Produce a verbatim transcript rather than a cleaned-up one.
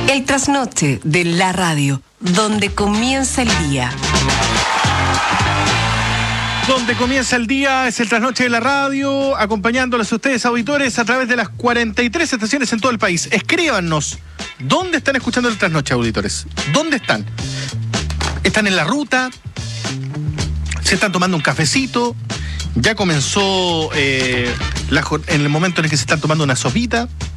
El trasnoche de la radio, donde comienza el día. Donde comienza el día es el trasnoche de la radio, acompañándoles a ustedes, auditores, a través de las cuarenta y tres estaciones en todo el país. Escríbanos, ¿dónde están escuchando el trasnoche, auditores? ¿Dónde están? ¿Están en la ruta? ¿Se están tomando un cafecito? ¿Ya comenzó eh, la, en el momento en el que se están tomando una sopita?